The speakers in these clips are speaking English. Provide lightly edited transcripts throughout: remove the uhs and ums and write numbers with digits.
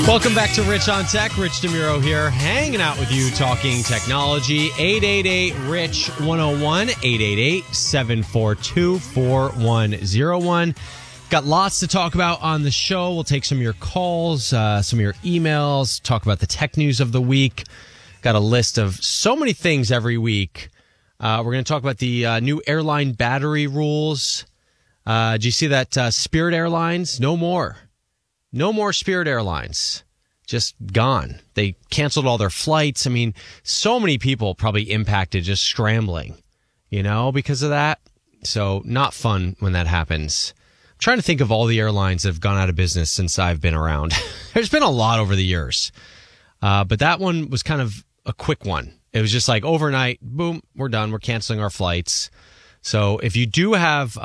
Welcome back to Rich on Tech. Rich DeMuro here, hanging out with you, talking technology. 888-RICH-101, 888-742-4101. Got lots to talk about on the show. We'll take some of your calls, some of your emails, talk about the tech news of the week. Got a list of so many things every week. We're going to talk about the new airline battery rules. Did you see that Spirit Airlines? No more. No more Spirit Airlines. Just gone. They canceled all their flights. I mean, so many people probably impacted just scrambling, because of that. So not fun when that happens. I'm trying to think of all the airlines that have gone out of business since I've been around. There's been a lot over the years. But that one was kind of a quick one. It was just like overnight, boom, we're done. We're canceling our flights. So if you do have...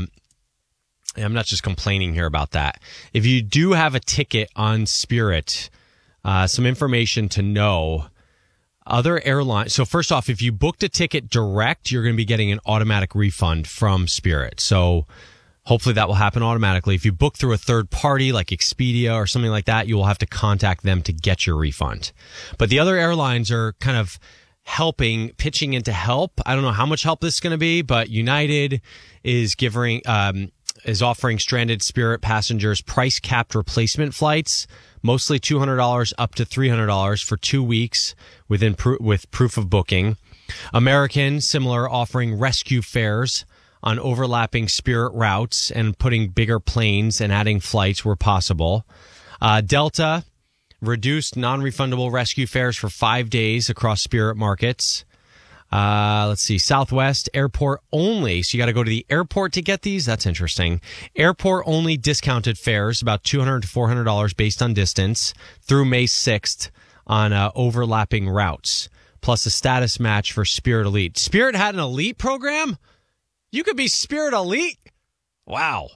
I'm not just complaining here about that. If you do have a ticket on Spirit, some information to know. Other airlines. So first off, if you booked a ticket direct, you're going to be getting an automatic refund from Spirit. So hopefully that will happen automatically. If you book through a third party like Expedia or something like that, you will have to contact them to get your refund. But the other airlines are kind of pitching in to help. I don't know how much help this is going to be, but United is offering stranded Spirit passengers price-capped replacement flights, mostly $200 up to $300 for 2 weeks with proof of booking. American, similar, offering rescue fares on overlapping Spirit routes and putting bigger planes and adding flights where possible. Delta, reduced non-refundable rescue fares for 5 days across Spirit markets. Let's see. Southwest, airport only. So you got to go to the airport to get these. That's interesting. Airport only discounted fares, about $200 to $400 based on distance through May 6th on overlapping routes, plus a status match for Spirit Elite. Spirit had an elite program? You could be Spirit Elite? Wow.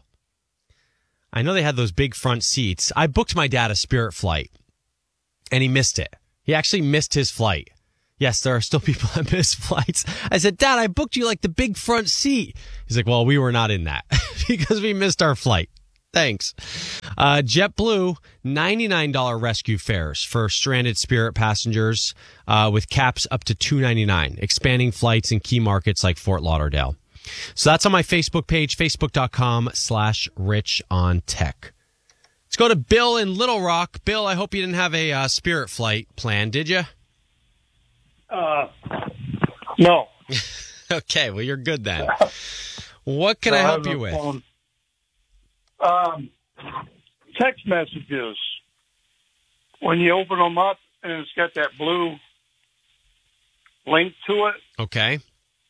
I know they had those big front seats. I booked my dad a Spirit flight, and he missed it. He actually missed his flight. Yes, there are still people that miss flights. I said, Dad, I booked you like the big front seat. He's like, well, we were not in that because we missed our flight. Thanks. JetBlue, $99 rescue fares for stranded Spirit passengers with caps up to $299, expanding flights in key markets like Fort Lauderdale. So that's on my Facebook page, facebook.com/richontech. Let's go to Bill in Little Rock. Bill, I hope you didn't have a Spirit flight planned, did you? No. Okay, well, you're good then. What can I help you with? Text messages. When you open them up and it's got that blue link to it. Okay.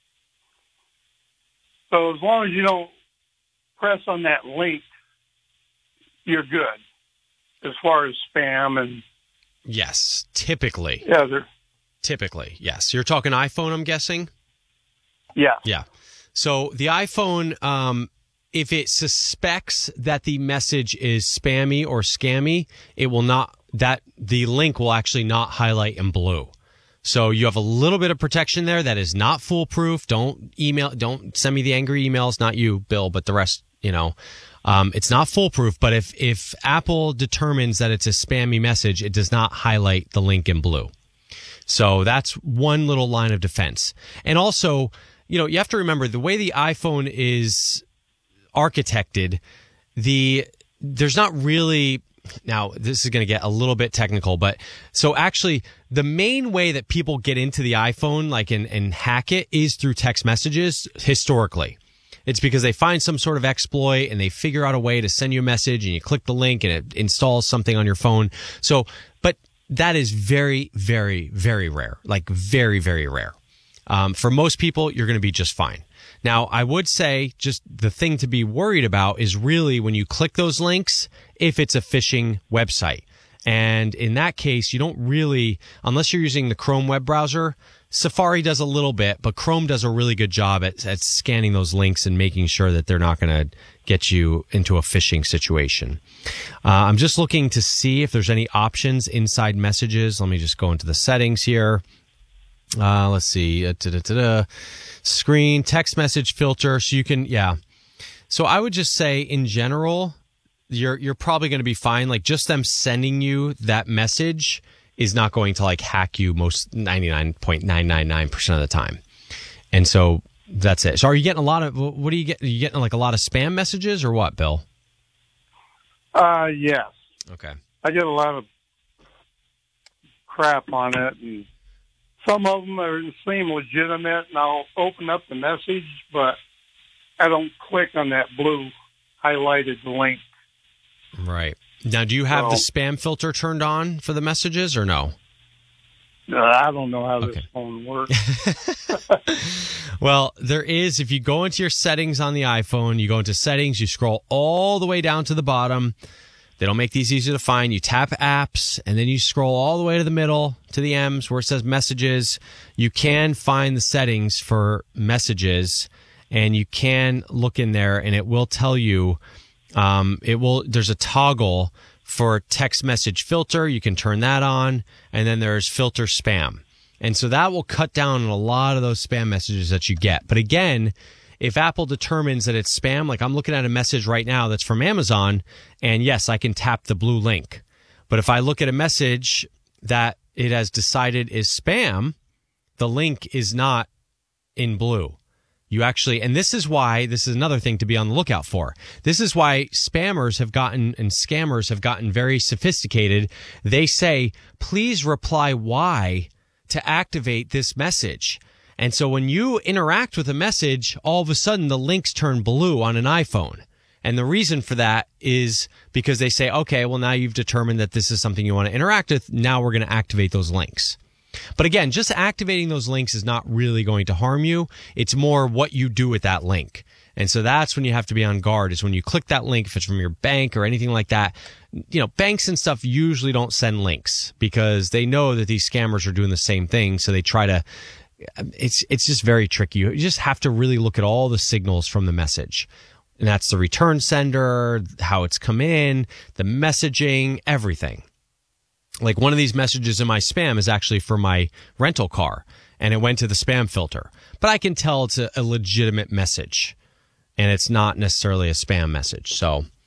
So as long as you don't press on that link, you're good. As far as spam and... Yes, typically. Yeah, Typically, yes. You're talking iPhone, I'm guessing? Yeah. Yeah. So the iPhone, if it suspects that the message is spammy or scammy, it will not, the link will actually not highlight in blue. So you have a little bit of protection there. That is not foolproof. Don't send me the angry emails, not you, Bill, but the rest, it's not foolproof. But if Apple determines that it's a spammy message, it does not highlight the link in blue. So that's one little line of defense. And also, you have to remember the way the iPhone is architected, there's not really, now this is going to get a little bit technical, but so actually the main way that people get into the iPhone, and hack it, is through text messages historically. It's because they find some sort of exploit and they figure out a way to send you a message and you click the link and it installs something on your phone. So, but that is very, very, very rare, very, very rare. For most people, you're going to be just fine. Now, I would say just the thing to be worried about is really when you click those links, if it's a phishing website. And in that case, you don't really, unless you're using the Chrome web browser, Safari does a little bit, but Chrome does a really good job at scanning those links and making sure that they're not going to get you into a phishing situation. I'm just looking to see if there's any options inside messages. Let me just go into the settings here. Let's see. Screen, text message filter. So you can, So I would just say in general, you're probably going to be fine. Like just them sending you that message is not going to like hack you most 99.999% of the time. And so that's it. So are you getting a lot of, what do you get? Are you getting like a lot of spam messages or what, Bill? Yes. Okay. I get a lot of crap on it, and some of them seem legitimate, and I'll open up the message, but I don't click on that blue highlighted link. Right. Now, do you have the spam filter turned on for the messages or no? I don't know how this phone works. Well, there is. If you go into your settings on the iPhone, you go into settings, you scroll all the way down to the bottom. They don't make these easy to find. You tap apps, and then you scroll all the way to the middle to the M's where it says messages. You can find the settings for messages, and you can look in there, and it will tell you. There's a toggle for text message filter. You can turn that on, and then there's filter spam. And so that will cut down on a lot of those spam messages that you get. But again, if Apple determines that it's spam, like I'm looking at a message right now that's from Amazon, and yes, I can tap the blue link. But if I look at a message that it has decided is spam, the link is not in blue. You actually, and this is another thing to be on the lookout for. This is why spammers have gotten and scammers have gotten very sophisticated. They say, please reply Y to activate this message. And so when you interact with a message, all of a sudden the links turn blue on an iPhone. And the reason for that is because they say, okay, well, now you've determined that this is something you want to interact with. Now we're going to activate those links. But again, just activating those links is not really going to harm you. It's more what you do with that link. And so that's when you have to be on guard, is when you click that link, if it's from your bank or anything like that. You know, banks and stuff usually don't send links because they know that these scammers are doing the same thing. So they try to, it's just very tricky. You just have to really look at all the signals from the message. And that's the return sender, how it's come in, the messaging, everything. Like one of these messages in my spam is actually for my rental car, and it went to the spam filter. But I can tell it's a legitimate message, and it's not necessarily a spam message. So